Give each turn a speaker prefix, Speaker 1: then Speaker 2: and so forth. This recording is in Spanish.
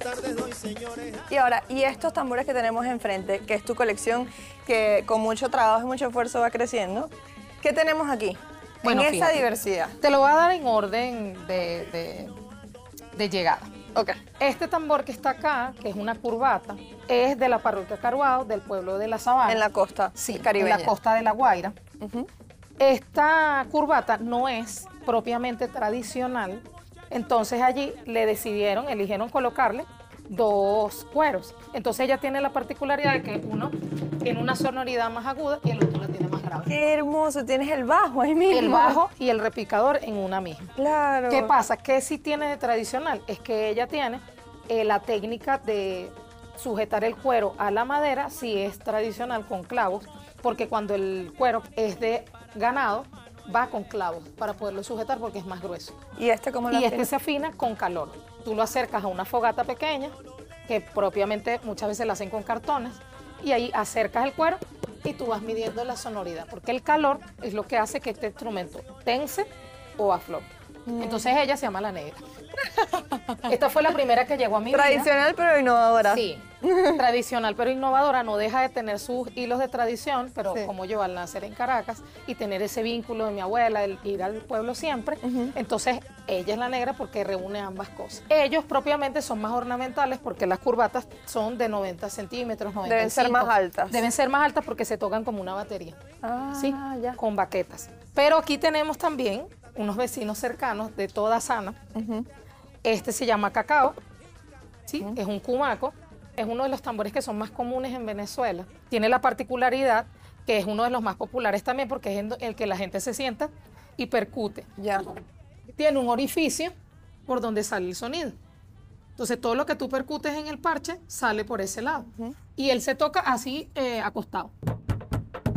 Speaker 1: Y ahora, y estos tambores que tenemos enfrente, que es tu colección, que con mucho trabajo y mucho esfuerzo va creciendo, ¿qué tenemos aquí?
Speaker 2: Bueno,
Speaker 1: en esa
Speaker 2: fíjate,
Speaker 1: diversidad.
Speaker 2: Te lo voy a dar en orden de llegada.
Speaker 1: Ok.
Speaker 2: Este tambor que está acá, que es una curvata, es de la parroquia Caruao, del pueblo de La Sabana.
Speaker 1: En la costa
Speaker 2: Sí,
Speaker 1: caribeña.
Speaker 2: en la costa de La Guaira.
Speaker 1: Ujú.
Speaker 2: Esta curvata no es propiamente tradicional, entonces allí eligieron colocarle dos cueros. Entonces ella tiene la particularidad de que uno tiene una sonoridad más aguda y el otro la tiene más grave.
Speaker 1: Qué hermoso, tienes el bajo ahí mismo.
Speaker 2: El bajo y el repicador en una misma.
Speaker 1: Claro.
Speaker 2: ¿Qué pasa? ¿Qué sí tiene de tradicional? Es que ella tiene la técnica de sujetar el cuero a la madera, sí es tradicional con clavos, porque cuando el cuero es de ganado, va con clavos para poderlo sujetar porque es más grueso.
Speaker 1: ¿Y este cómo lo
Speaker 2: Y
Speaker 1: afinas?
Speaker 2: se afina con calor. Tú lo acercas a una fogata pequeña, que propiamente muchas veces la hacen con cartones, y ahí acercas el cuero y tú vas midiendo la sonoridad, porque el calor es lo que hace que este instrumento tense o afloje. Entonces ella se llama La Negra. Esta fue la primera que llegó a mi vida.
Speaker 1: Tradicional pero innovadora.
Speaker 2: Sí, tradicional pero innovadora, no deja de tener sus hilos de tradición, pero
Speaker 1: Sí.
Speaker 2: como yo al nacer en Caracas y tener ese vínculo de mi abuela, el ir al pueblo siempre, entonces ella es La Negra porque reúne ambas cosas. Ellos propiamente son más ornamentales porque las curvatas son de 90 centímetros, 95.
Speaker 1: Deben ser más altas.
Speaker 2: Deben ser más altas porque se tocan como una batería,
Speaker 1: Ah,
Speaker 2: ¿sí?
Speaker 1: ya.
Speaker 2: Con baquetas. Pero aquí tenemos también unos vecinos cercanos de Toda Sana. Este se llama Cacao, ¿sí? Es un cumaco, es uno de los tambores que son más comunes en Venezuela. Tiene la particularidad que es uno de los más populares también porque es el que la gente se sienta y percute.
Speaker 1: Ya.
Speaker 2: Tiene un orificio por donde sale el sonido. Entonces todo lo que tú percutes en el parche sale por ese lado. Y él se toca así acostado.